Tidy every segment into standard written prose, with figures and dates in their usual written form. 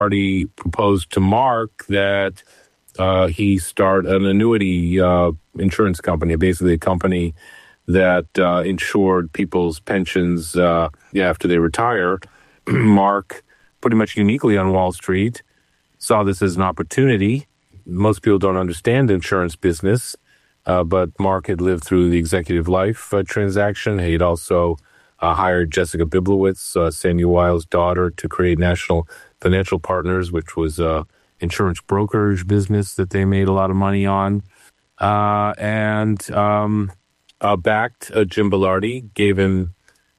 Giambaldi proposed to Mark that he start an annuity insurance company, basically a company that insured people's pensions after they retire. Mark, pretty much uniquely on Wall Street, saw this as an opportunity. Most people don't understand the insurance business, but Mark had lived through the Executive Life transaction. He'd also hired Jessica Biblowitz, Sandy Weil's daughter, to create National Financial Partners, which was an insurance brokerage business that they made a lot of money on. And backed Jim Belardi, gave him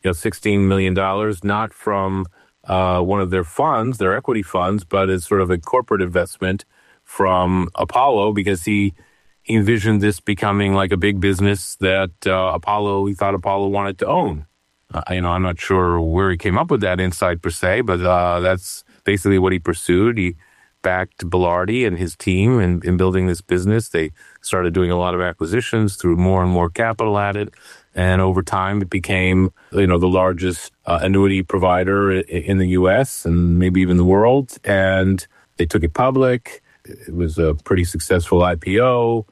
$16 million, not from one of their funds, their equity funds, but as sort of a corporate investment from Apollo, because he envisioned this becoming like a big business that he thought Apollo wanted to own. I'm not sure where he came up with that insight per se, but that's basically what he pursued. He backed Belardi and his team in building this business. They started doing a lot of acquisitions, threw more and more capital at it. And over time, it became, the largest annuity provider in the U.S. and maybe even the world. And they took it public. It was a pretty successful IPO.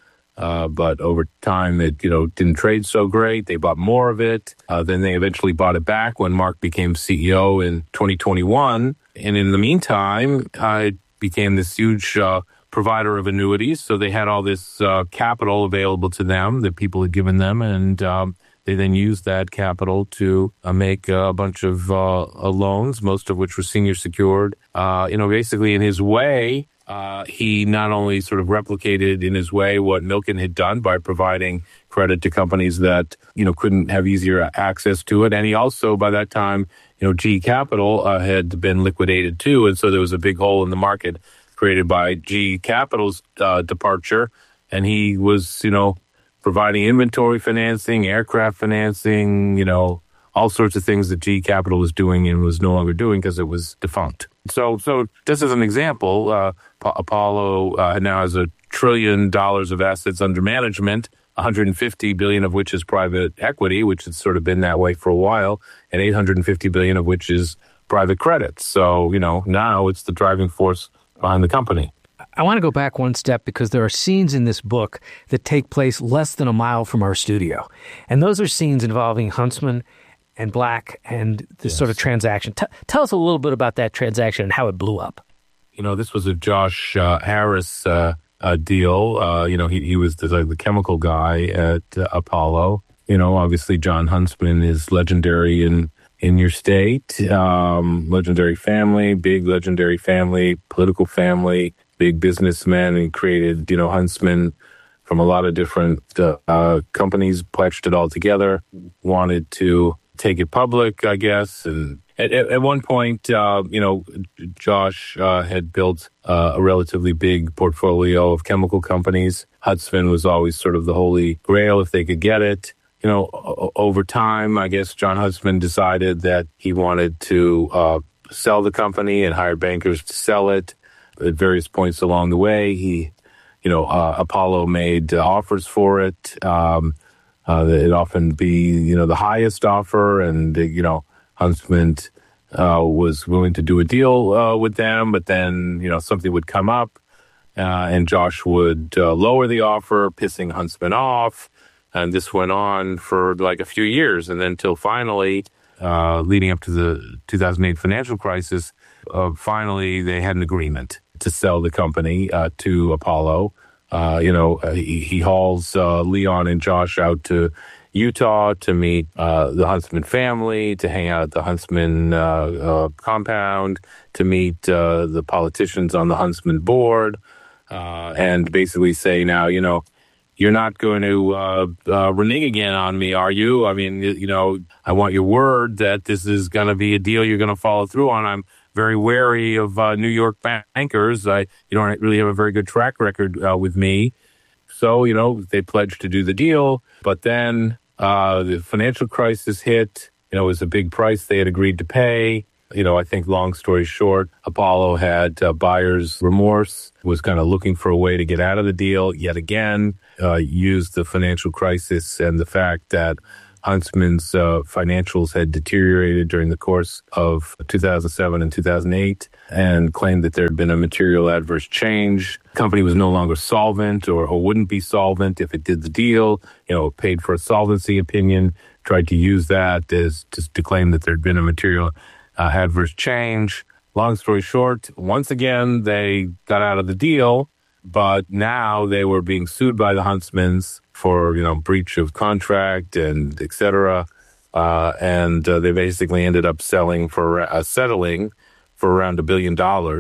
But over time, it, didn't trade so great. They bought more of it. Then they eventually bought it back when Mark became CEO in 2021. And in the meantime, it became this huge provider of annuities. So they had all this capital available to them that people had given them. And they then used that capital to make a bunch of loans, most of which were senior secured. Basically in his way, he not only sort of replicated in his way what Milken had done by providing credit to companies that, couldn't have easier access to it. And he also, by that time, GE Capital had been liquidated too. And so there was a big hole in the market created by GE Capital's departure. And he was, providing inventory financing, aircraft financing, all sorts of things that GE Capital was doing and was no longer doing because it was defunct. So just as an example, Apollo now has $1 trillion of assets under management, $150 billion of which is private equity, which has sort of been that way for a while, and $850 billion of which is private credit. So, now it's the driving force behind the company. I want to go back one step because there are scenes in this book that take place less than a mile from our studio. And those are scenes involving Huntsman and Black and this sort of transaction. Tell us a little bit about that transaction and how it blew up. This was a Josh Harris deal. He was the chemical guy at Apollo. Obviously John Huntsman is legendary in your state. Legendary family, big legendary family, political family, big businessman, and created, Huntsman from a lot of different companies, pledged it all together, wanted to take it public, I guess. And at one point, Josh had built a relatively big portfolio of chemical companies. Huntsman was always sort of the holy grail if they could get it. Over time, I guess John Huntsman decided that he wanted to sell the company and hired bankers to sell it. At various points along the way, Apollo made offers for it. It'd often be, the highest offer, and, Huntsman was willing to do a deal with them, but then, something would come up, and Josh would lower the offer, pissing Huntsman off. And this went on for like a few years, and then till finally, leading up to the 2008 financial crisis, finally they had an agreement to sell the company to Apollo. He hauls Leon and Josh out to Utah to meet the Huntsman family, to hang out at the Huntsman compound, to meet the politicians on the Huntsman board, and basically say, now, you're not going to renege again on me, are you? I mean, I want your word that this is going to be a deal you're going to follow through on. I'm very wary of New York bankers. You don't really have a very good track record with me. So, they pledged to do the deal. But then the financial crisis hit. It was a big price they had agreed to pay. I think long story short, Apollo had buyer's remorse, was kind of looking for a way to get out of the deal yet again, used the financial crisis and the fact that Huntsman's financials had deteriorated during the course of 2007 and 2008, and claimed that there had been a material adverse change. The company was no longer solvent or wouldn't be solvent if it did the deal. It paid for a solvency opinion, tried to use that as just to claim that there had been a material adverse change. Long story short, once again, they got out of the deal, but now they were being sued by the Huntsmans for, breach of contract and et cetera. And they basically ended up settling for around $1 billion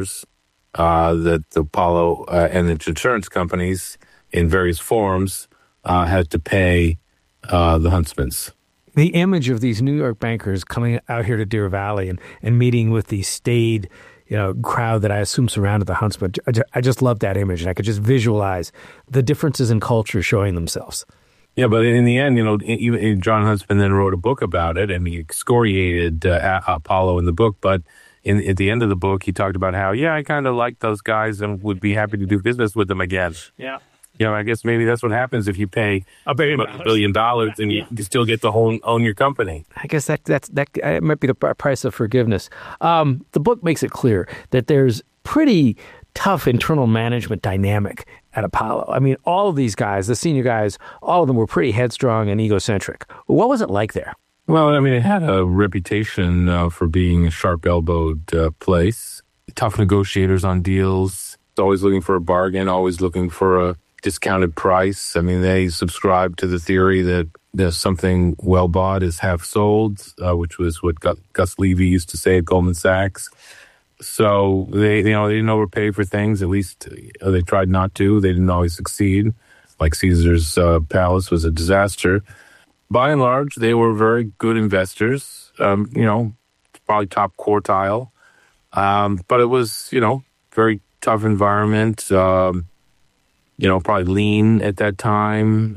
that Apollo and its insurance companies in various forms had to pay the Huntsmans. The image of these New York bankers coming out here to Deer Valley and meeting with the staid, crowd that I assume surrounded the Huntsman. I just love that image, and I could just visualize the differences in culture showing themselves. Yeah, but in the end, even John Huntsman then wrote a book about it, and he excoriated Apollo in the book. But at the end of the book, he talked about how, I kind of like those guys and would be happy to do business with them again. Yeah. I guess maybe that's what happens if you pay $1 billion and you still get to own your company. I guess that might be the price of forgiveness. The book makes it clear that there's pretty tough internal management dynamic at Apollo. I mean, all of these guys, the senior guys, all of them were pretty headstrong and egocentric. What was it like there? Well, it had a reputation for being a sharp-elbowed place. Tough negotiators on deals, always looking for a bargain, always looking for a discounted price. They subscribed to the theory that there's something well bought is half sold, which was what Gus Levy used to say at Goldman Sachs. So they didn't overpay for things. At least they tried not to. They didn't always succeed. Like Caesar's Palace was a disaster. By and large, they were very good investors. Probably top quartile. But it was very tough environment. Probably lean at that time.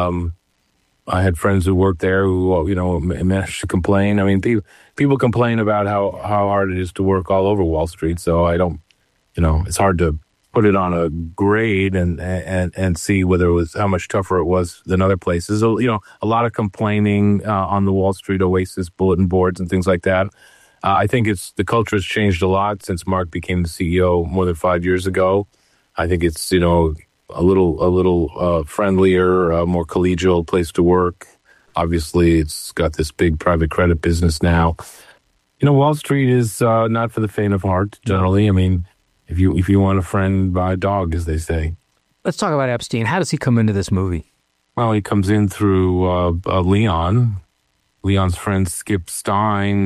I had friends who worked there who, managed to complain. People complain about how hard it is to work all over Wall Street. So I don't, it's hard to put it on a grade and see whether it was how much tougher it was than other places. So, a lot of complaining on the Wall Street Oasis bulletin boards and things like that. I think the culture has changed a lot since Mark became the CEO more than 5 years ago. I think it's, a little friendlier, more collegial place to work. Obviously, it's got this big private credit business now. Wall Street is not for the faint of heart, generally. If you want a friend, buy a dog, as they say. Let's talk about Epstein. How does he come into this movie? Well, he comes in through Leon. Leon's friend Skip Stein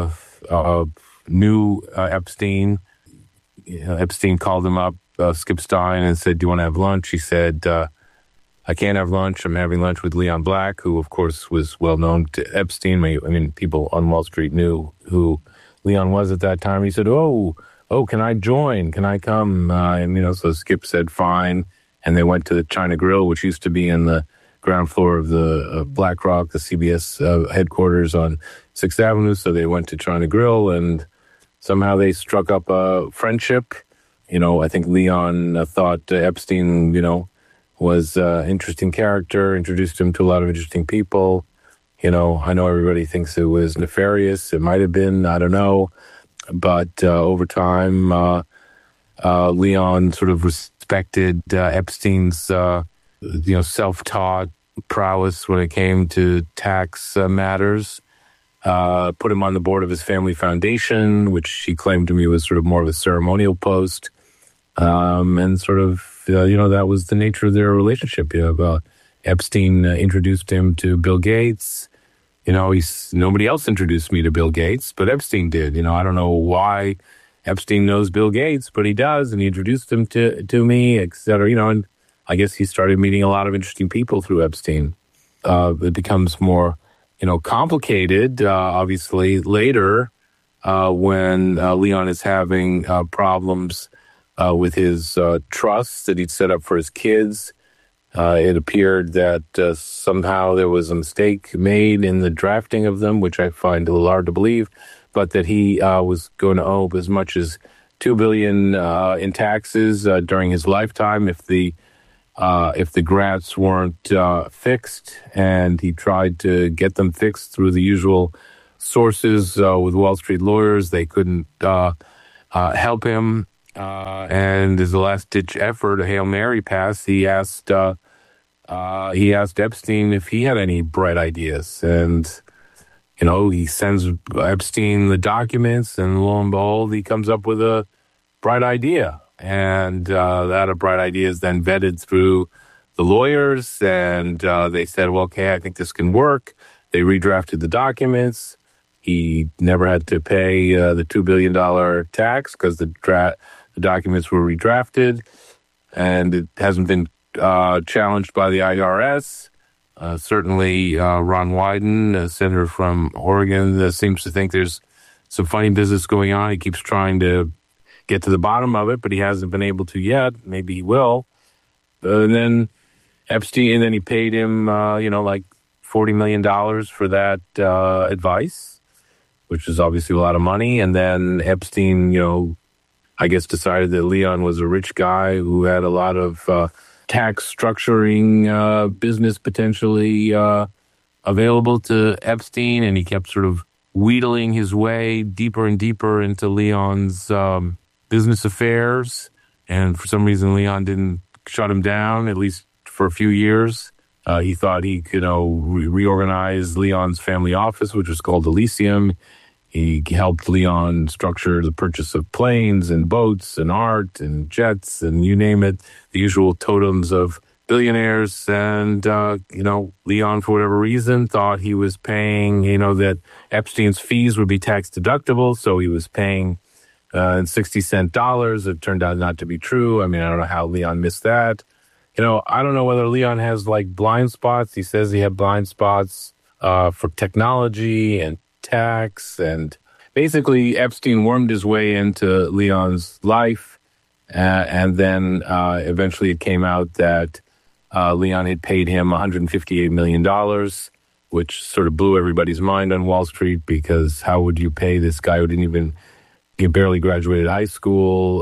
knew Epstein. Epstein called him up, Skip Stein, and said, "Do you want to have lunch?" He said, "I can't have lunch. I'm having lunch with Leon Black," who, of course, was well known to Epstein. People on Wall Street knew who Leon was at that time. He said, "Oh, can I join? Can I come?" So Skip said, "Fine." And they went to the China Grill, which used to be in the ground floor of the BlackRock, the CBS headquarters on 6th Avenue. So they went to China Grill, and somehow they struck up a friendship. I think Leon thought Epstein, was an interesting character, introduced him to a lot of interesting people. I know everybody thinks it was nefarious. It might have been, I don't know. But over time, Leon sort of respected Epstein's, self-taught prowess when it came to tax matters. Put him on the board of his family foundation, which he claimed to me was sort of more of a ceremonial post. And sort of, that was the nature of their relationship. Epstein introduced him to Bill Gates. Nobody else introduced me to Bill Gates, but Epstein did. I don't know why Epstein knows Bill Gates, but he does, and he introduced him to me, et cetera. And I guess he started meeting a lot of interesting people through Epstein. It becomes more, complicated, obviously, later when Leon is having problems with his trusts that he'd set up for his kids. It appeared that somehow there was a mistake made in the drafting of them, which I find a little hard to believe, but that he was going to owe as much as $2 billion in taxes during his lifetime if the if the grants weren't fixed, and he tried to get them fixed through the usual sources with Wall Street lawyers. They couldn't help him. And as a last-ditch effort, a Hail Mary pass, he asked Epstein if he had any bright ideas. And, he sends Epstein the documents, and lo and behold, he comes up with a bright idea. And that a bright idea is then vetted through the lawyers, and they said, well, okay, I think this can work. They redrafted the documents. He never had to pay the $2 billion tax because the documents were redrafted, and it hasn't been challenged by the IRS. Certainly, Ron Wyden, a senator from Oregon, seems to think there's some funny business going on. He keeps trying to get to the bottom of it, but he hasn't been able to yet. Maybe he will. And then Epstein, and then he paid him, like $40 million for that advice, which is obviously a lot of money. And then Epstein, I guess decided that Leon was a rich guy who had a lot of tax structuring business potentially available to Epstein, and he kept sort of wheedling his way deeper and deeper into Leon's business affairs. And for some reason, Leon didn't shut him down, at least for a few years. He thought he could, reorganize Leon's family office, which was called Elysium. He helped Leon structure the purchase of planes and boats and art and jets and you name it, the usual totems of billionaires. And, Leon, for whatever reason, thought he was paying, that Epstein's fees would be tax deductible. So he was paying in 60-cent dollars. It turned out not to be true. I mean, I don't know how Leon missed that. I don't know whether Leon has like blind spots. He says he had blind spots for technology and tax. And basically, Epstein wormed his way into Leon's life. And then eventually it came out that Leon had paid him $158 million, which sort of blew everybody's mind on Wall Street, because how would you pay this guy who he barely graduated high school,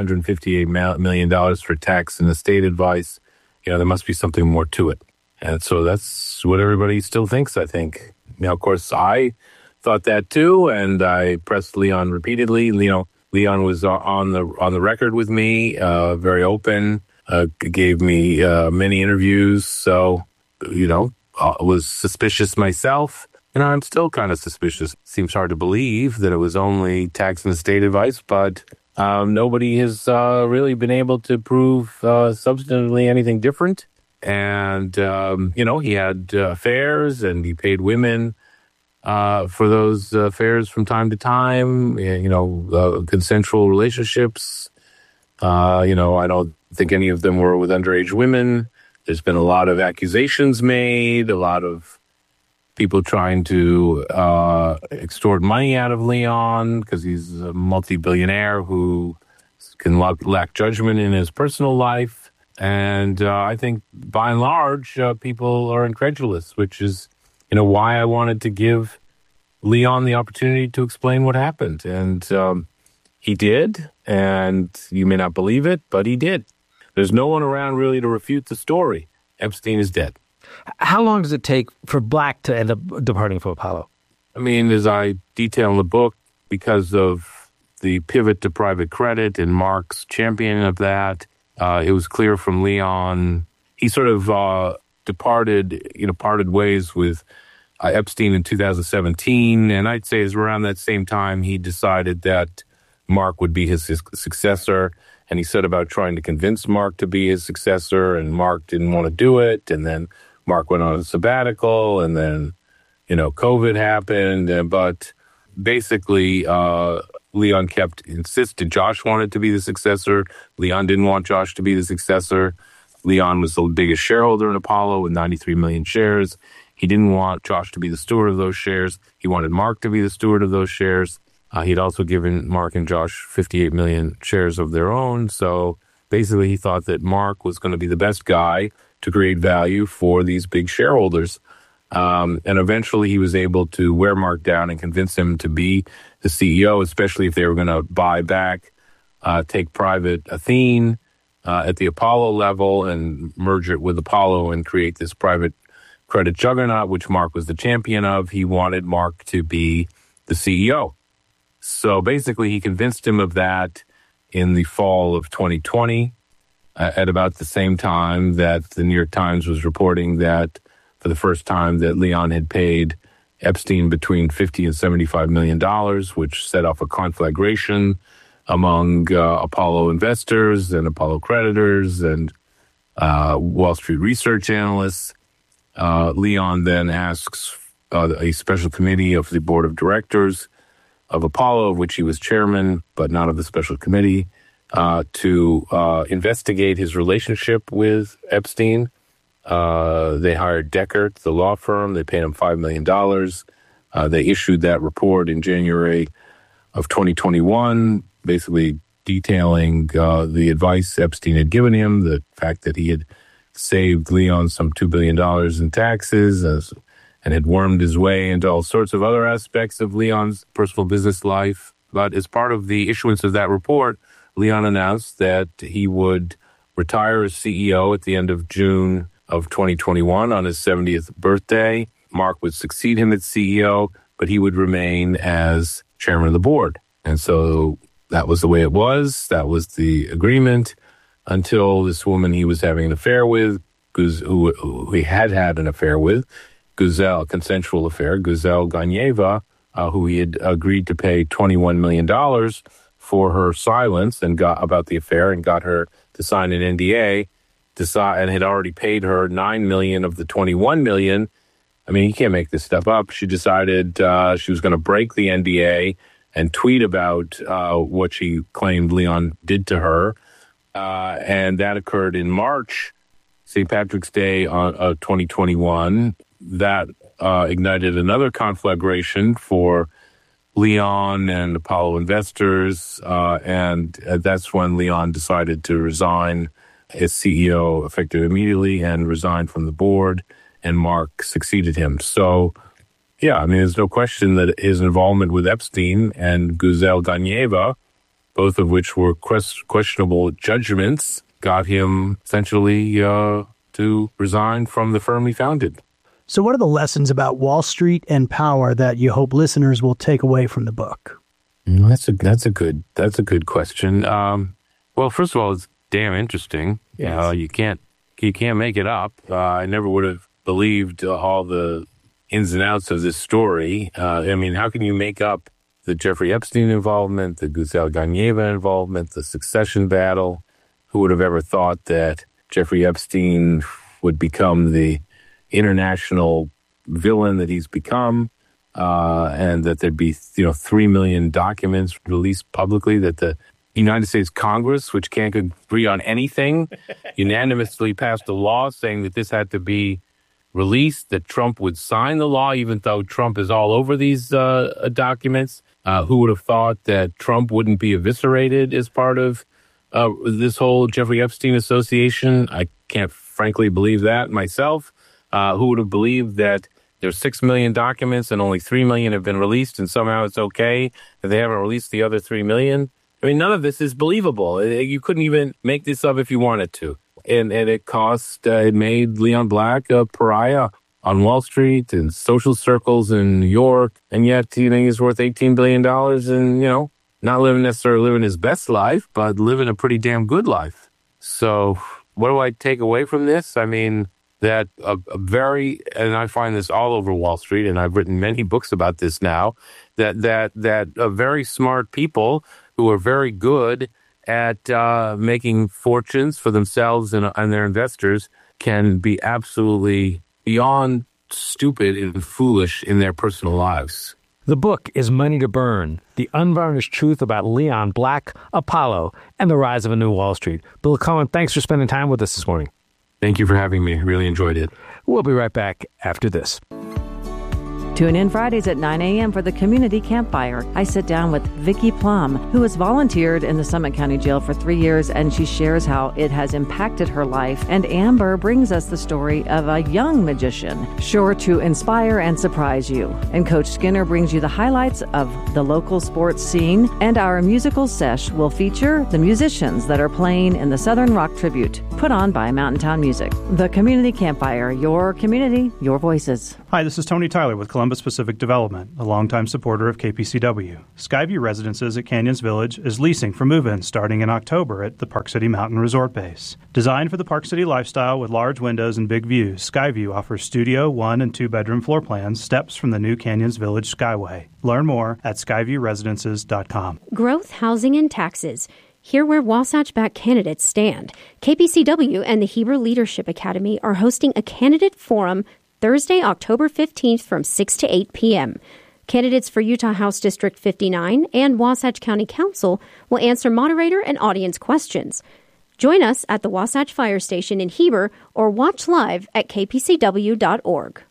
$158 million for tax and estate advice? There must be something more to it. And so that's what everybody still thinks, I think. Of course, I thought that too, and I pressed Leon repeatedly. Leon was on the record with me, very open, gave me many interviews. So, was suspicious myself. I'm still kind of suspicious. Seems hard to believe that it was only tax and estate advice, but nobody has really been able to prove substantively anything different. And, he had affairs, and he paid women for those affairs from time to time, consensual relationships. I don't think any of them were with underage women. There's been a lot of accusations made, a lot of people trying to extort money out of Leon because he's a multi-billionaire who can lack judgment in his personal life. And I think by and large, people are incredulous, which is, why I wanted to give Leon the opportunity to explain what happened. And he did, and you may not believe it, but he did. There's no one around really to refute the story. Epstein is dead. How long does it take for Black to end up departing from Apollo? I mean, as I detail in the book, because of the pivot to private credit and Mark's championing of that, it was clear from Leon. He sort of parted ways with Epstein in 2017. And I'd say it was around that same time he decided that Mark would be his successor. And he set about trying to convince Mark to be his successor, and Mark didn't want to do it. And then Mark went on a sabbatical, and then, COVID happened. But basically, Leon insisted Josh wanted to be the successor. Leon didn't want Josh to be the successor. Leon was the biggest shareholder in Apollo with 93 million shares. He didn't want Josh to be the steward of those shares. He wanted Mark to be the steward of those shares. He'd also given Mark and Josh 58 million shares of their own. So basically, he thought that Mark was going to be the best guy to create value for these big shareholders. And eventually, he was able to wear Mark down and convince him to be the CEO, especially if they were going to buy back, take private Athene. at the Apollo level and merge it with Apollo and create this private credit juggernaut, which Mark was the champion of. He wanted Mark to be the CEO. So basically, he convinced him of that in the fall of 2020, at about the same time that the New York Times was reporting that for the first time that Leon had paid Epstein between $50 and $75 million, which set off a conflagration among Apollo investors and Apollo creditors and Wall Street research analysts. Leon then asks a special committee of the board of directors of Apollo, of which he was chairman, but not of the special committee, to investigate his relationship with Epstein. They hired Deckert, the law firm. They paid him $5 million. They issued that report in January of 2021, basically detailing the advice Epstein had given him, the fact that he had saved Leon some $2 billion in taxes and had wormed his way into all sorts of other aspects of Leon's personal business life. But as part of the issuance of that report, Leon announced that he would retire as CEO at the end of June of 2021 on his 70th birthday. Mark would succeed him as CEO, but he would remain as chairman of the board. And so that was the way it was. That was the agreement until this woman he was having an affair with, who he had an affair with, a consensual affair, Guzel Ganyeva, who he had agreed to pay $21 million for her silence and got about the affair and got her to sign an NDA, and had already paid her $9 million of the $21 million. I mean, you can't make this stuff up. She decided she was going to break the NDA and tweet about what she claimed Leon did to her. And that occurred in March, St. Patrick's Day of 2021. That ignited another conflagration for Leon and Apollo investors. And that's when Leon decided to resign as CEO effective immediately and resign from the board. And Mark succeeded him. So, yeah, I mean, there's no question that his involvement with Epstein and Guzel Ganyeva, both of which were questionable judgments, got him essentially to resign from the firm he founded. So what are the lessons about Wall Street and power that you hope listeners will take away from the book? That's a good question. Well, first of all, it's damn interesting. Yes. You can't make it up. I never would have believed all the ins and outs of this story. I mean, how can you make up the Jeffrey Epstein involvement, the Guzel Ganyeva involvement, the succession battle? Who would have ever thought that Jeffrey Epstein would become the international villain that he's become, and that there'd be 3 million documents released publicly, that the United States Congress, which can't agree on anything, unanimously passed a law saying that this had to be released, that Trump would sign the law, even though Trump is all over these documents. Who would have thought that Trump wouldn't be eviscerated as part of this whole Jeffrey Epstein association? I can't frankly believe that myself. Who would have believed that there's 6 million documents and only 3 million have been released, and somehow it's okay that they haven't released the other 3 million? I mean, none of this is believable. You couldn't even make this up if you wanted to. And it made Leon Black a pariah on Wall Street and social circles in New York. And yet, he's worth $18 billion and, not necessarily living his best life, but living a pretty damn good life. So what do I take away from this? I mean, that and I find this all over Wall Street, and I've written many books about this now, that very smart people who are very good at making fortunes for themselves and their investors can be absolutely beyond stupid and foolish in their personal lives. The book is Money to Burn, the unvarnished truth about Leon Black, Apollo, and the rise of a new Wall Street. Bill Cohen, thanks for spending time with us this morning. Thank you for having me. Really enjoyed it. We'll be right back after this. Tune in Fridays at 9 a.m. for the Community Campfire. I sit down with Vicki Plum, who has volunteered in the Summit County Jail for 3 years, and she shares how it has impacted her life. And Amber brings us the story of a young magician, sure to inspire and surprise you. And Coach Skinner brings you the highlights of the local sports scene, and our musical sesh will feature the musicians that are playing in the Southern Rock Tribute, put on by Mountain Town Music. The Community Campfire, your community, your voices. Hi, this is Tony Tyler with Columbus Pacific Development, a longtime supporter of KPCW. Skyview Residences at Canyons Village is leasing for move-in starting in October at the Park City Mountain Resort Base. Designed for the Park City lifestyle with large windows and big views, Skyview offers studio, 1- and 2-bedroom floor plans, steps from the new Canyons Village Skyway. Learn more at skyviewresidences.com. Growth, housing, and taxes. Here where Wasatch-backed candidates stand. KPCW and the Heber Leadership Academy are hosting a candidate forum Thursday, October 15th from 6 to 8 p.m. Candidates for Utah House District 59 and Wasatch County Council will answer moderator and audience questions. Join us at the Wasatch Fire Station in Heber or watch live at kpcw.org.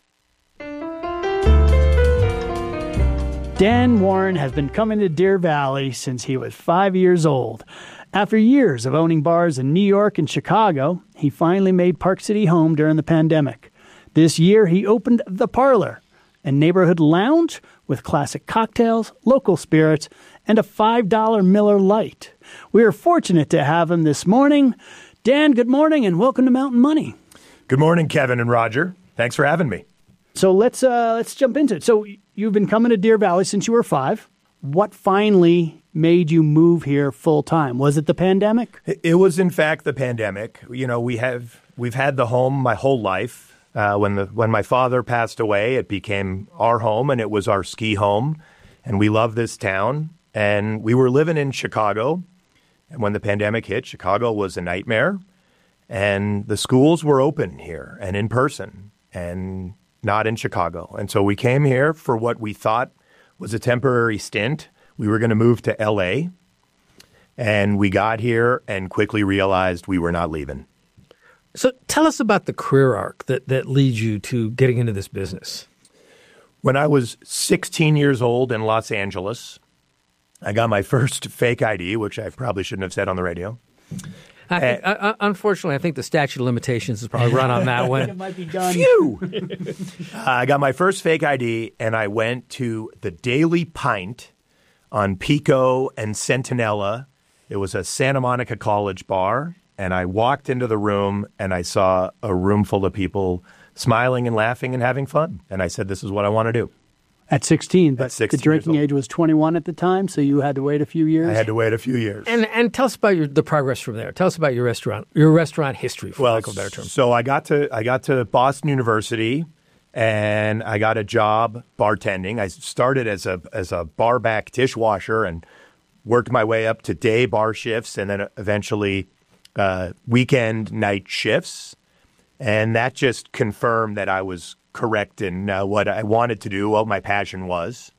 Dan Warren has been coming to Deer Valley since he was 5 years old. After years of owning bars in New York and Chicago, he finally made Park City home during the pandemic. This year, he opened The Parlor, a neighborhood lounge with classic cocktails, local spirits, and a $5 Miller Lite. We are fortunate to have him this morning. Dan, good morning, and welcome to Mountain Money. Good morning, Kevin and Roger. Thanks for having me. So let's jump into it. So you've been coming to Deer Valley since you were 5. What finally made you move here full time? Was it the pandemic? It was, in fact, the pandemic. You know, we've had the home my whole life. When my father passed away, it became our home, and it was our ski home, and we love this town. And we were living in Chicago, and when the pandemic hit, Chicago was a nightmare, and the schools were open here and in person, and not in Chicago. And so we came here for what we thought was a temporary stint. We were going to move to L.A., and we got here and quickly realized we were not leaving. So tell us about the career arc that leads you to getting into this business. When I was 16 years old in Los Angeles, I got my first fake ID, which I probably shouldn't have said on the radio. Unfortunately, I think the statute of limitations has probably run on that one. It might be done. Phew! I got my first fake ID, and I went to the Daily Pint on Pico and Centinela. It was a Santa Monica College bar. And I walked into the room, and I saw a room full of people smiling and laughing and having fun. And I said, this is what I want to do. At 16, but 16 the drinking age was 21 at the time, so you had to wait a few years? I had to wait a few years. And tell us about the progress from there. Tell us about your restaurant history, for lack of a better term. So I got to Boston University, and I got a job bartending. I started as a bar back dishwasher and worked my way up to day bar shifts, and then eventually weekend night shifts, and that just confirmed that I was correct in what I wanted to do, what my passion was.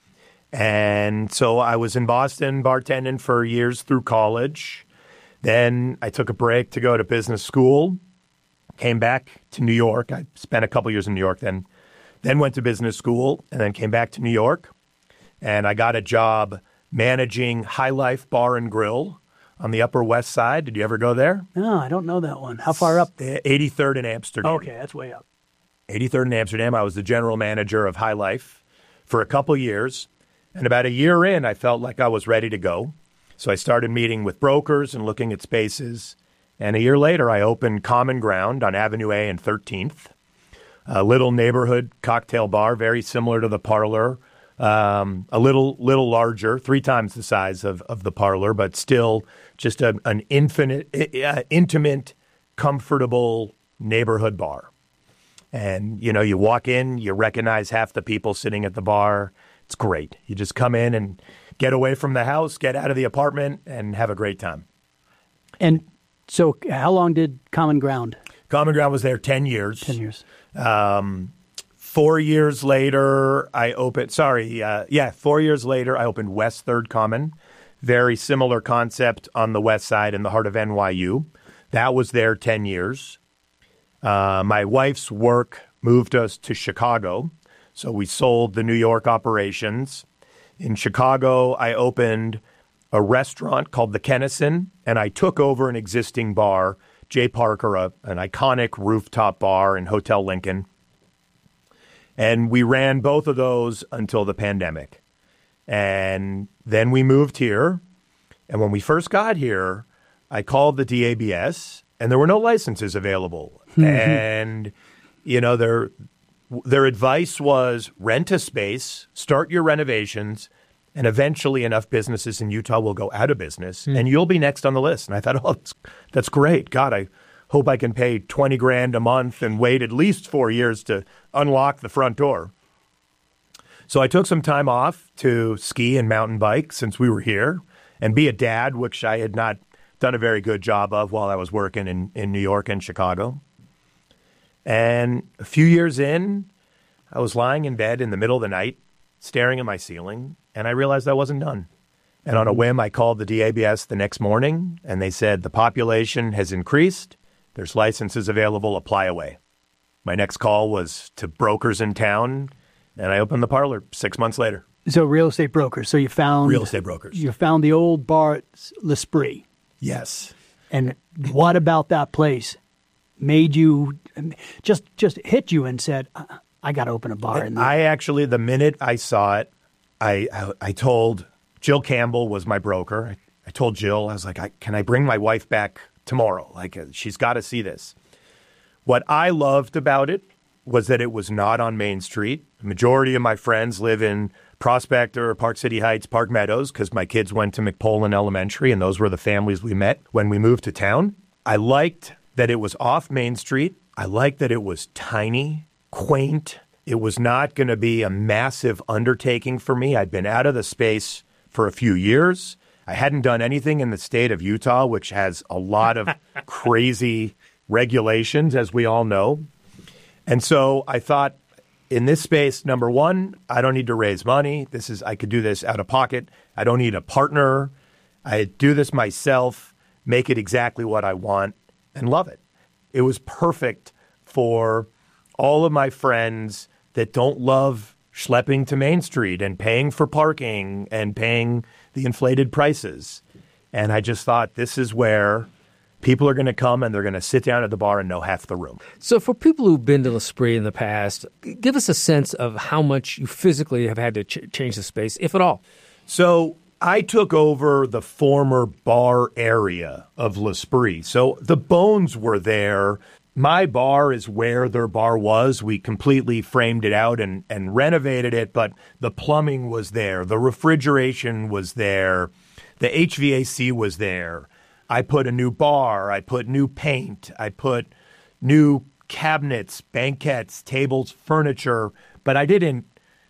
And so I was in Boston bartending for years through college. Then I took a break to go to business school, came back to New York. I spent a couple years in New York, then went to business school, and then came back to New York. And I got a job managing High Life Bar and Grill on the Upper West Side. Did you ever go there? No, I don't know that one. How far up? 83rd in Amsterdam. Okay, that's way up. 83rd in Amsterdam. I was the general manager of High Life for a couple years. And about a year in, I felt like I was ready to go. So I started meeting with brokers and looking at spaces. And a year later, I opened Common Ground on Avenue A and 13th, a little neighborhood cocktail bar, very similar to the Parlor. A little larger, 3 times the size of the Parlor, but still just an intimate, comfortable neighborhood bar. And, you know, you walk in, you recognize half the people sitting at the bar. It's great. You just come in and get away from the house, get out of the apartment, and have a great time. And so how long did Common Ground? Common Ground was there 10 years. 10 years. 4 years later, I opened 4 years later, I opened West 3rd Common. Very similar concept on the west side in the heart of NYU. That was there 10 years. My wife's work moved us to Chicago. So we sold the New York operations. In Chicago, I opened a restaurant called the Kennison, and I took over an existing bar, J. Parker, an iconic rooftop bar in Hotel Lincoln. And we ran both of those until the pandemic. And then we moved here. And when we first got here, I called the DABS, and there were no licenses available. And, you know, their advice was rent a space, start your renovations, and eventually enough businesses in Utah will go out of business, and you'll be next on the list. And I thought, oh, that's great. God, I hope I can pay $20,000 a month and wait at least 4 years to unlock the front door. So I took some time off to ski and mountain bike since we were here and be a dad, which I had not done a very good job of while I was working in New York and Chicago. And a few years in, I was lying in bed in the middle of the night, staring at my ceiling, and I realized I wasn't done. And on a whim, I called the DABS the next morning, and they said, the population has increased. There's licenses available. Apply away. My next call was to brokers in town, and I opened the parlor 6 months later. So real estate brokers. So you found... Real estate brokers. You found the old bar at L'Esprit. Yes. And what about that place made you just hit you and said, I got to open a bar in there? I actually, the minute I saw it, I told Jill Campbell was my broker. I told Jill, I was like, can I bring my wife back tomorrow? Like, she's got to see this. What I loved about it was that it was not on Main Street. The majority of my friends live in Prospector, Park City Heights, Park Meadows, because my kids went to McPolin Elementary, and those were the families we met when we moved to town. I liked that it was off Main Street. I liked that it was tiny, quaint. It was not going to be a massive undertaking for me. I'd been out of the space for a few years. I hadn't done anything in the state of Utah, which has a lot of crazy regulations, as we all know. And so I thought, in this space, number one, I don't need to raise money. I could do this out of pocket. I don't need a partner. I do this myself, make it exactly what I want, and love it. It was perfect for all of my friends that don't love schlepping to Main Street and paying for parking and paying the inflated prices. And I just thought, this is where people are going to come and they're going to sit down at the bar and know half the room. So for people who've been to L'Esprit in the past, give us a sense of how much you physically have had to change the space, if at all. So I took over the former bar area of L'Esprit. So the bones were there. My bar is where their bar was. We completely framed it out and renovated it, but the plumbing was there. The refrigeration was there. The HVAC was there. I put a new bar. I put new paint. I put new cabinets, banquettes, tables, furniture, but I didn't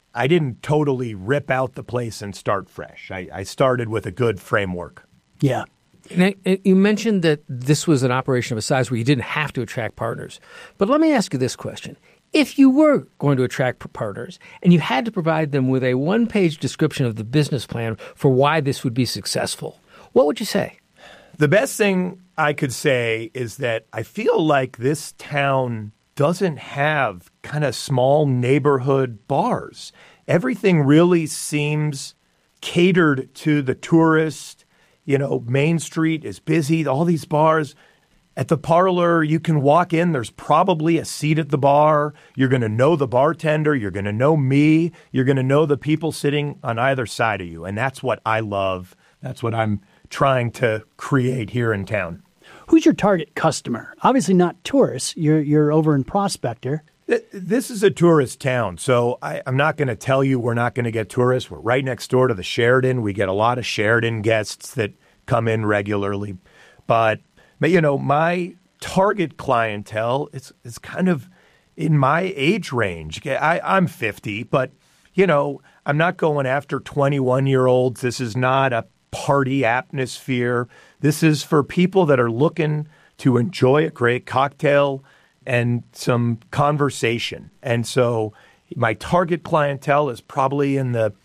totally rip out the place and start fresh. I started with a good framework. Yeah. Now, you mentioned that this was an operation of a size where you didn't have to attract partners. But let me ask you this question. If you were going to attract partners and you had to provide them with a one-page description of the business plan for why this would be successful, what would you say? The best thing I could say is that I feel like this town doesn't have kind of small neighborhood bars. Everything really seems catered to the tourist. You know, Main Street is busy, all these bars. At the parlor, you can walk in. There's probably a seat at the bar. You're going to know the bartender. You're going to know me. You're going to know the people sitting on either side of you. And that's what I love. That's what I'm trying to create here in town. Who's your target customer? Obviously not tourists. You're over in Prospector. This is a tourist town, so I'm not going to tell you we're not going to get tourists. We're right next door to the Sheraton. We get a lot of Sheraton guests that come in regularly. But you know, my target clientele is kind of in my age range. I'm 50, but, you know, I'm not going after 21-year-olds. This is not a party atmosphere. This is for people that are looking to enjoy a great cocktail and some conversation. And so my target clientele is probably in the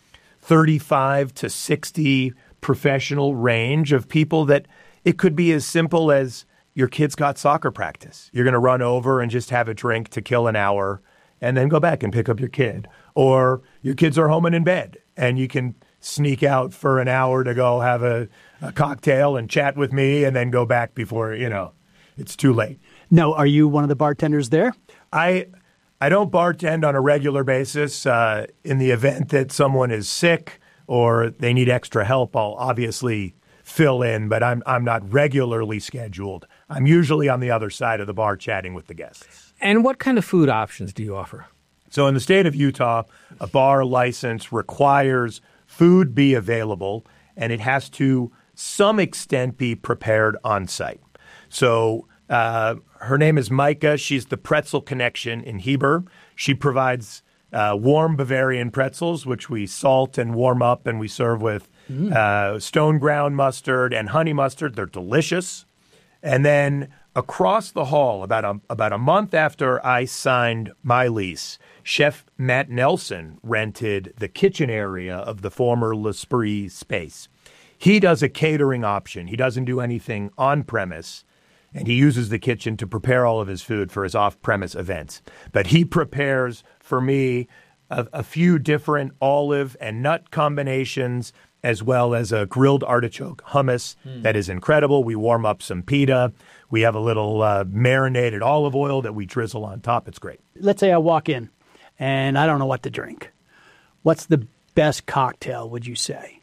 35 to 60 professional range of people that it could be as simple as your kid's got soccer practice. You're going to run over and just have a drink to kill an hour and then go back and pick up your kid. Or your kids are home and in bed, and you can sneak out for an hour to go have a cocktail and chat with me and then go back before, it's too late. No, are you one of the bartenders there? I don't bartend on a regular basis. In the event that someone is sick or they need extra help, I'll obviously fill in, but I'm not regularly scheduled. I'm usually on the other side of the bar chatting with the guests. And what kind of food options do you offer? So in the state of Utah, a bar license requires food be available, and it has to some extent be prepared on site. So her name is Micah. She's the Pretzel Connection in Heber. She provides warm Bavarian pretzels, which we salt and warm up, and we serve with stone ground mustard and honey mustard. They're delicious. And then across the hall, about a month after I signed my lease, Chef Matt Nelson rented the kitchen area of the former L'Esprit space. He does a catering option. He doesn't do anything on premise, and he uses the kitchen to prepare all of his food for his off-premise events. But he prepares for me a few different olive and nut combinations, as well as a grilled artichoke hummus that is incredible. We warm up some pita. We have a little marinated olive oil that we drizzle on top. It's great. Let's say I walk in and I don't know what to drink. What's the best cocktail, would you say?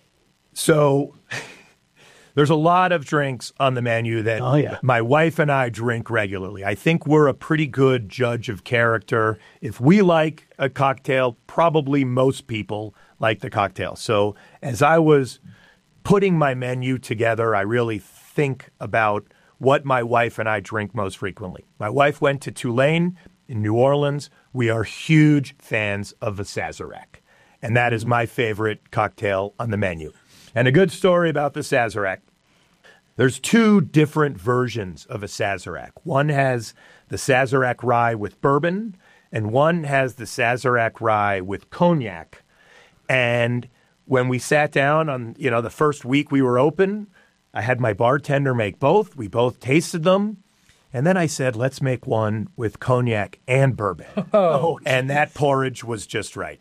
So there's a lot of drinks on the menu that my wife and I drink regularly. I think we're a pretty good judge of character. If we like a cocktail, probably most people like the cocktail. So as I was putting my menu together, I really think about what my wife and I drink most frequently. My wife went to Tulane in New Orleans. We are huge fans of the Sazerac, and that is my favorite cocktail on the menu. And a good story about the Sazerac. There's two different versions of a Sazerac. One has the Sazerac rye with bourbon, and one has the Sazerac rye with cognac. And when we sat down on, the first week we were open, I had my bartender make both. We both tasted them. And then I said, let's make one with cognac and bourbon. And that porridge was just right.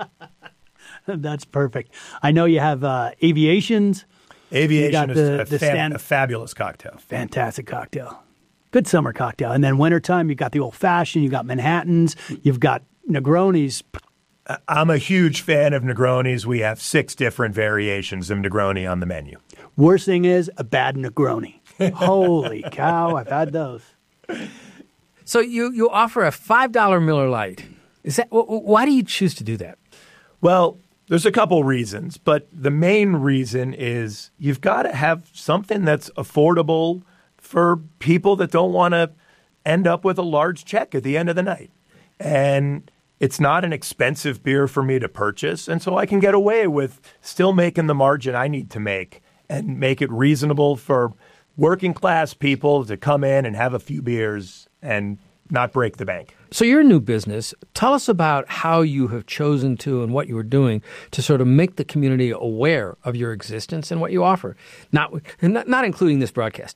That's perfect. I know you have Aviations. Aviation is a fabulous cocktail. Fantastic cocktail. Good summer cocktail. And then wintertime, you got the old fashioned, you got Manhattans, you've got Negronis. I'm a huge fan of Negronis. We have 6 different variations of Negroni on the menu. Worst thing is a bad Negroni. Holy cow, I've had those. So you offer a $5 Miller Lite. Why do you choose to do that? Well, there's a couple reasons, but the main reason is you've got to have something that's affordable for people that don't want to end up with a large check at the end of the night. And it's not an expensive beer for me to purchase, and so I can get away with still making the margin I need to make and make it reasonable for working class people to come in and have a few beers and not break the bank. So you're a new business. Tell us about how you have chosen to and what you are doing to sort of make the community aware of your existence and what you offer, not including this broadcast.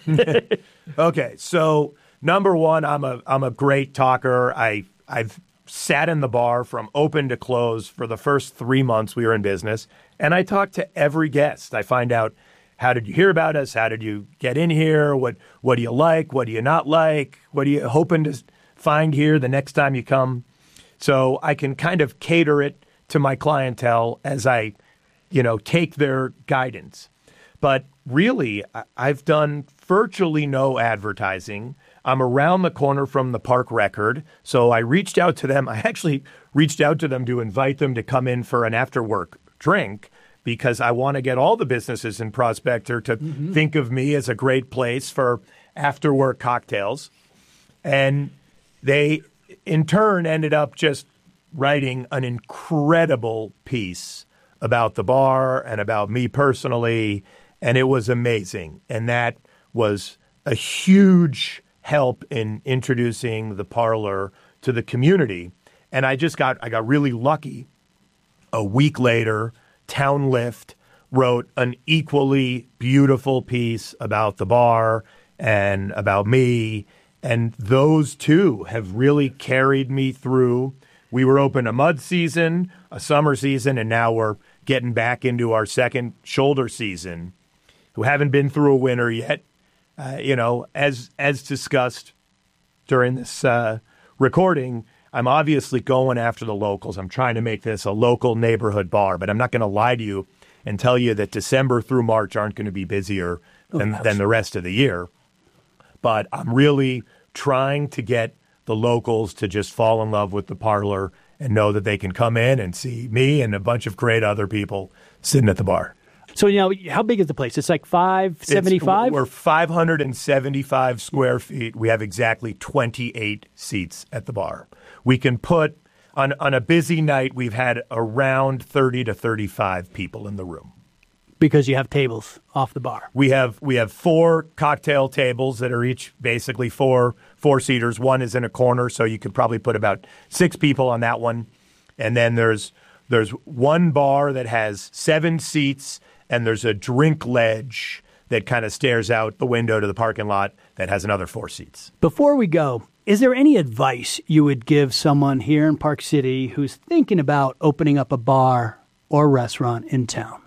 Okay, so number one, I'm a great talker. I've sat in the bar from open to close for the first 3 months we were in business, and I talk to every guest. I find out, how did you hear about us? How did you get in here? What do you like? What do you not like? What are you hoping to find here the next time you come? So I can kind of cater it to my clientele as I, take their guidance. But really, I've done virtually no advertising. I'm around the corner from the Park Record, so I reached out to them. I actually reached out to them to invite them to come in for an after-work drink, because I want to get all the businesses in Prospector to think of me as a great place for after-work cocktails. And they, in turn, ended up just writing an incredible piece about the bar and about me personally, and it was amazing. And that was a huge help in introducing the parlor to the community. And I got really lucky. A week later, Town Lift wrote an equally beautiful piece about the bar and about me, And those two have really carried me through. We were open a mud season, a summer season, and now we're getting back into our second shoulder season. Who haven't been through a winter yet. As discussed during this recording, I'm obviously going after the locals. I'm trying to make this a local neighborhood bar, but I'm not going to lie to you and tell you that December through March aren't going to be busier than the rest of the year. But I'm really trying to get the locals to just fall in love with the parlor and know that they can come in and see me and a bunch of great other people sitting at the bar. So, how big is the place? It's like 575? We're 575 square feet. We have exactly 28 seats at the bar. We can put, on a busy night, we've had around 30 to 35 people in the room. Because you have tables off the bar. We have 4 cocktail tables that are each basically four-seaters. One is in a corner, so you could probably put about 6 people on that one. And then there's one bar that has 7 seats, and there's a drink ledge that kind of stares out the window to the parking lot that has another 4 seats. Before we go, is there any advice you would give someone here in Park City who's thinking about opening up a bar or restaurant in town?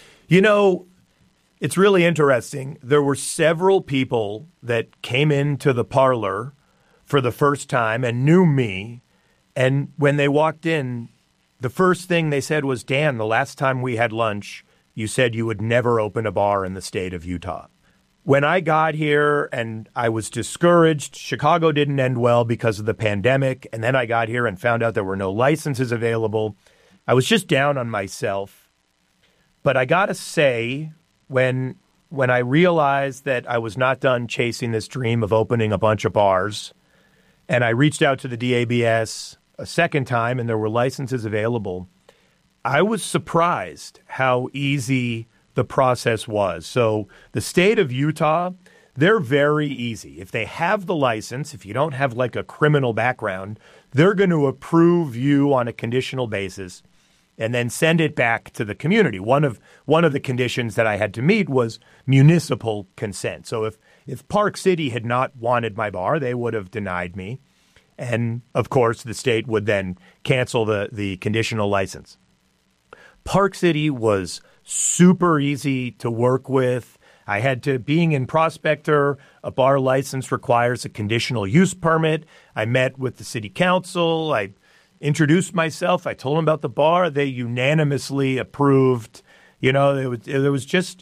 It's really interesting. There were several people that came into the parlor for the first time and knew me. And when they walked in, the first thing they said was, Dan, the last time we had lunch, you said you would never open a bar in the state of Utah. When I got here and I was discouraged, Chicago didn't end well because of the pandemic. And then I got here and found out there were no licenses available. I was just down on myself. But I got to say, when I realized that I was not done chasing this dream of opening a bunch of bars, and I reached out to the DABS a second time and there were licenses available, I was surprised how easy the process was. So the state of Utah, they're very easy. If they have the license, if you don't have like a criminal background, they're going to approve you on a conditional basis and then send it back to the community. One of the conditions that I had to meet was municipal consent. So if Park City had not wanted my bar, they would have denied me. And of course, the state would then cancel the conditional license. Park City was super easy to work with. I had to, being in Prospector, a bar license requires a conditional use permit. I met with the city council. I introduced myself. I told them about the bar. They unanimously approved. There was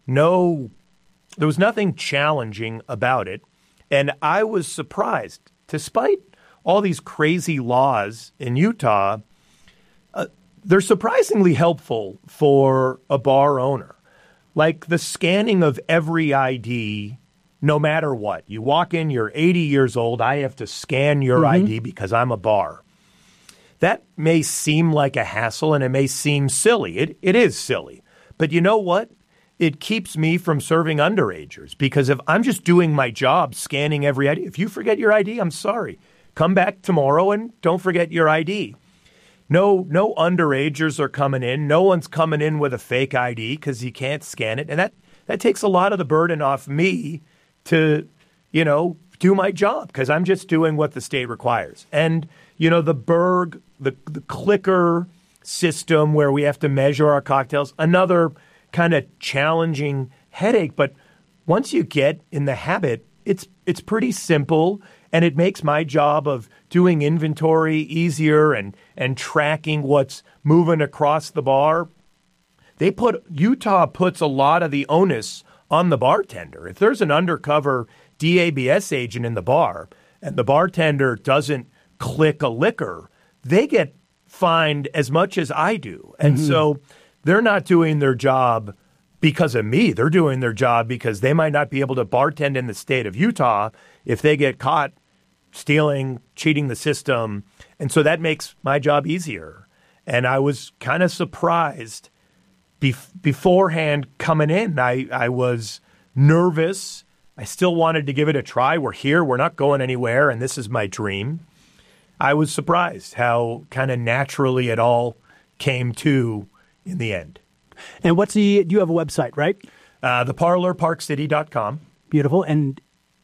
nothing challenging about it. And I was surprised. Despite all these crazy laws in Utah, they're surprisingly helpful for a bar owner. Like the scanning of every ID, no matter what. You walk in, you're 80 years old, I have to scan your ID because I'm a bar. That may seem like a hassle and it may seem silly. It is silly. But you know what? It keeps me from serving underagers because if I'm just doing my job scanning every ID, if you forget your ID, I'm sorry. Come back tomorrow and don't forget your ID. No underagers are coming in. No one's coming in with a fake ID because you can't scan it. And that takes a lot of the burden off me to, do my job because I'm just doing what the state requires. And, the Berg, the clicker system where we have to measure our cocktails, another kind of challenging headache. But once you get in the habit, it's pretty simple. And it makes my job of doing inventory easier and tracking what's moving across the bar. Utah puts a lot of the onus on the bartender. If there's an undercover DABS agent in the bar and the bartender doesn't click a liquor, they get fined as much as I do. And so they're not doing their job because of me. They're doing their job because they might not be able to bartend in the state of Utah if they get caught stealing, cheating the system. And so that makes my job easier. And I was kind of surprised beforehand coming in. I was nervous. I still wanted to give it a try. We're here. We're not going anywhere. And this is my dream. I was surprised how kind of naturally it all came to in the end. And do you have a website, right? The parlor, parkcity.com. Beautiful. And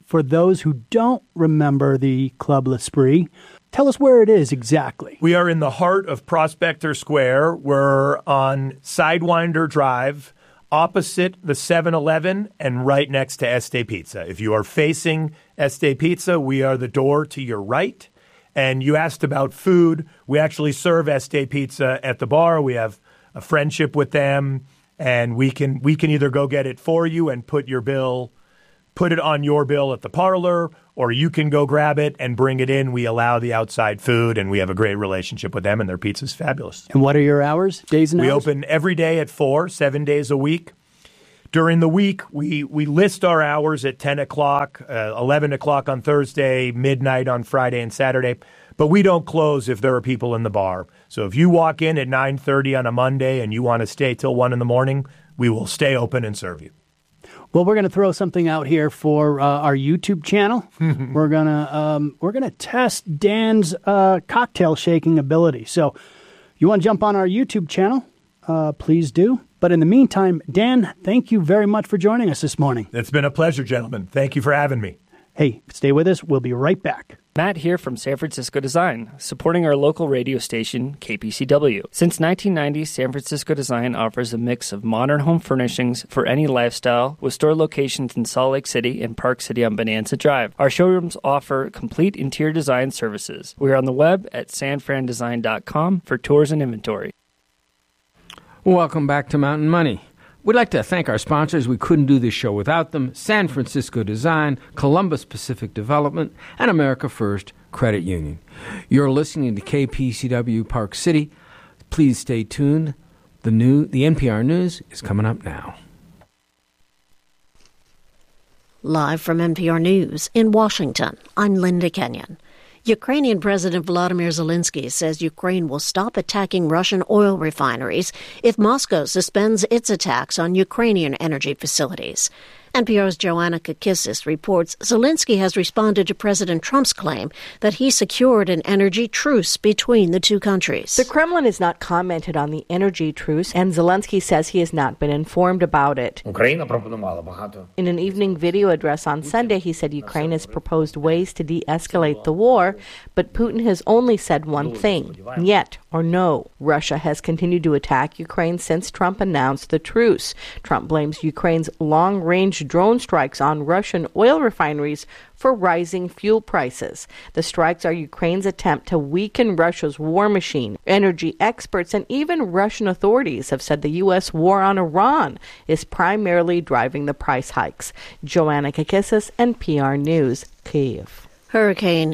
for those who don't remember the Club L'Esprit, tell us where it is exactly. We are in the heart of Prospector Square. We're on Sidewinder Drive, opposite the 7-Eleven and right next to Este Pizza. If you are facing Este Pizza, we are the door to your right. And you asked about food. We actually serve Este Pizza at the bar. We have a friendship with them, and we can either go get it for you and put it on your bill at the parlor, or you can go grab it and bring it in. We allow the outside food, and we have a great relationship with them, and their pizza's fabulous. And what are your hours, days and hours? We open every day at 4, 7 days a week. During the week, we list our hours at 10 o'clock, 11 o'clock on Thursday, midnight on Friday and Saturday. But we don't close if there are people in the bar. So if you walk in at 9:30 on a Monday and you want to stay till 1 in the morning, we will stay open and serve you. Well, we're going to throw something out here for our YouTube channel. We're gonna test Dan's cocktail shaking ability. So you want to jump on our YouTube channel, please do. But in the meantime, Dan, thank you very much for joining us this morning. It's been a pleasure, gentlemen. Thank you for having me. Hey, stay with us. We'll be right back. Matt here from San Francisco Design, supporting our local radio station, KPCW. Since 1990, San Francisco Design offers a mix of modern home furnishings for any lifestyle, with store locations in Salt Lake City and Park City on Bonanza Drive. Our showrooms offer complete interior design services. We are on the web at sanfrandesign.com for tours and inventory. Welcome back to Mountain Money. We'd like to thank our sponsors. We couldn't do this show without them. San Francisco Design, Columbus Pacific Development, and America First Credit Union. You're listening to KPCW Park City. Please stay tuned. The NPR News is coming up now. Live from NPR News in Washington, I'm Linda Kenyon. Ukrainian President Volodymyr Zelensky says Ukraine will stop attacking Russian oil refineries if Moscow suspends its attacks on Ukrainian energy facilities. NPR's Joanna Kakissis reports Zelensky has responded to President Trump's claim that he secured an energy truce between the two countries. The Kremlin has not commented on the energy truce, and Zelensky says he has not been informed about it. In an evening video address on Sunday, he said Ukraine has proposed ways to de-escalate the war, but Putin has only said one thing, "Niet" or no. Russia has continued to attack Ukraine since Trump announced the truce. Trump blames Ukraine's long-range drone strikes on Russian oil refineries for rising fuel prices. The strikes are Ukraine's attempt to weaken Russia's war machine. Energy experts and even Russian authorities have said the U.S. war on Iran is primarily driving the price hikes. Joanna Kakissis, NPR News, Kyiv. Hurricane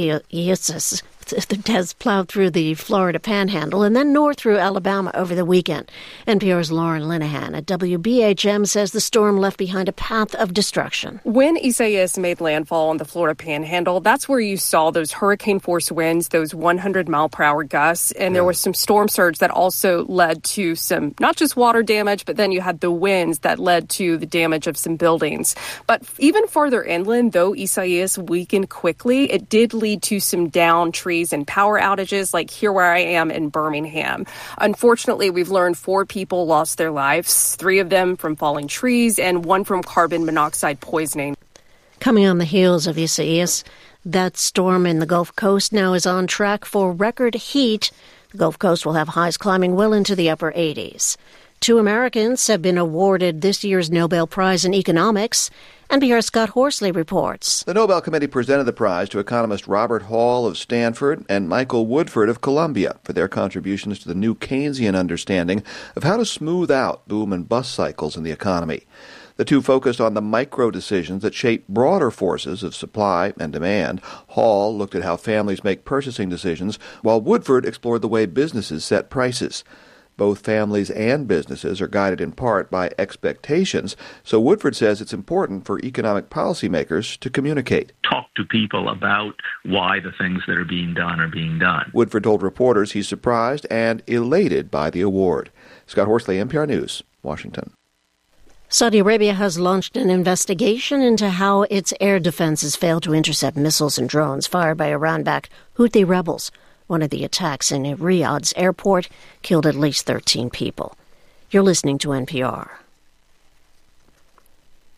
Isis has plowed through the Florida Panhandle and then north through Alabama over the weekend. NPR's Lauren Linehan at WBHM says the storm left behind a path of destruction. When Isaias made landfall on the Florida Panhandle, that's where you saw those hurricane-force winds, those 100-mile-per-hour gusts, and there was some storm surge that also led to some, not just water damage, but then you had the winds that led to the damage of some buildings. But even farther inland, though Isaias weakened quickly, it did lead to some downed trees and power outages, like here where I am in Birmingham. Unfortunately, we've learned 4 people lost their lives, 3 of them from falling trees and 1 from carbon monoxide poisoning. Coming on the heels of Isaias, that storm in the Gulf Coast now is on track for record heat. The Gulf Coast will have highs climbing well into the upper 80s. 2 Americans have been awarded this year's Nobel Prize in Economics. NPR's Scott Horsley reports. The Nobel Committee presented the prize to economist Robert Hall of Stanford and Michael Woodford of Columbia for their contributions to the new Keynesian understanding of how to smooth out boom and bust cycles in the economy. The two focused on the micro decisions that shape broader forces of supply and demand. Hall looked at how families make purchasing decisions, while Woodford explored the way businesses set prices. Both families and businesses are guided in part by expectations, so Woodford says it's important for economic policymakers to communicate. Talk to people about why the things that are being done are being done. Woodford told reporters he's surprised and elated by the award. Scott Horsley, NPR News, Washington. Saudi Arabia has launched an investigation into how its air defenses failed to intercept missiles and drones fired by Iran-backed Houthi rebels. One of the attacks in Riyadh's airport killed at least 13 people. You're listening to NPR.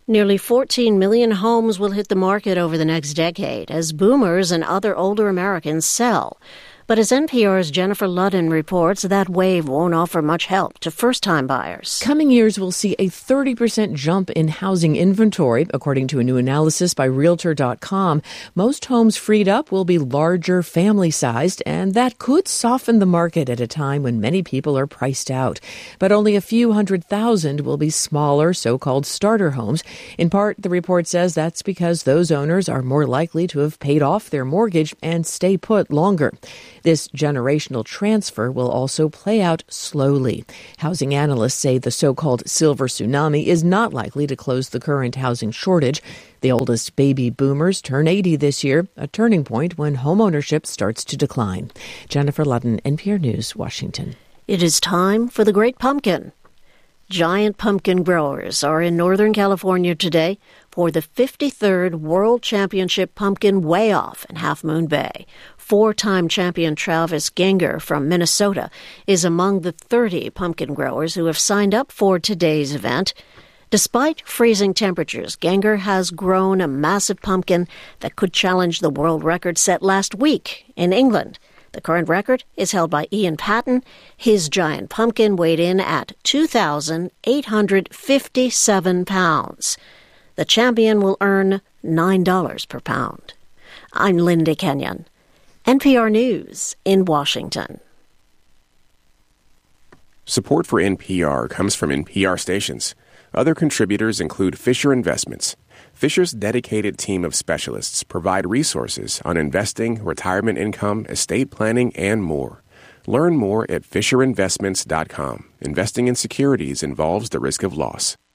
Nearly 14 million homes will hit the market over the next decade as boomers and other older Americans sell. But as NPR's Jennifer Ludden reports, that wave won't offer much help to first-time buyers. Coming years will see a 30% jump in housing inventory, according to a new analysis by Realtor.com. Most homes freed up will be larger, family-sized, and that could soften the market at a time when many people are priced out. But only a few 100,000 will be smaller, so-called starter homes. In part, the report says that's because those owners are more likely to have paid off their mortgage and stay put longer. This generational transfer will also play out slowly. Housing analysts say the so-called silver tsunami is not likely to close the current housing shortage. The oldest baby boomers turn 80 this year, a turning point when homeownership starts to decline. Jennifer Ludden, NPR News, Washington. It is time for the Great Pumpkin. Giant pumpkin growers are in Northern California today for the 53rd World Championship Pumpkin Weigh-Off in Half Moon Bay. Four-time champion Travis Genger from Minnesota is among the 30 pumpkin growers who have signed up for today's event. Despite freezing temperatures, Genger has grown a massive pumpkin that could challenge the world record set last week in England. The current record is held by Ian Patton. His giant pumpkin weighed in at 2,857 pounds. The champion will earn $9 per pound. I'm Linda Kenyon, NPR News in Washington. Support for NPR comes from NPR stations. Other contributors include Fisher Investments. Fisher's dedicated team of specialists provide resources on investing, retirement income, estate planning, and more. Learn more at FisherInvestments.com. Investing in securities involves the risk of loss.